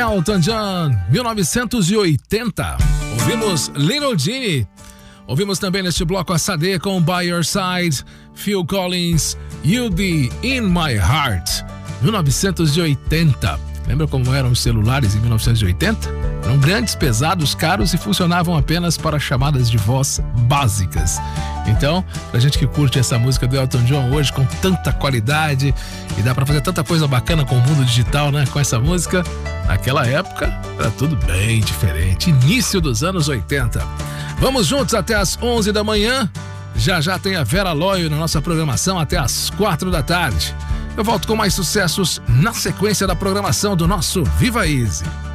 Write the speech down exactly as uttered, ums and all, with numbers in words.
Elton John, mil novecentos e oitenta. Ouvimos Little Genie. Ouvimos também neste bloco a Sade com By Your Side, Phil Collins, You'll Be In My Heart, mil novecentos e oitenta. Lembra como eram os celulares em mil novecentos e oitenta? Eram grandes, pesados, caros e funcionavam apenas para chamadas de voz básicas. Então, pra gente que curte essa música do Elton John hoje com tanta qualidade e dá pra fazer tanta coisa bacana com o mundo digital, né? Com essa música, naquela época era tudo bem diferente. Início dos anos oitenta. Vamos juntos até as onze da manhã. Já já tem a Vera Loio na nossa programação até as quatro da tarde. Eu volto com mais sucessos na sequência da programação do nosso Viva Easy.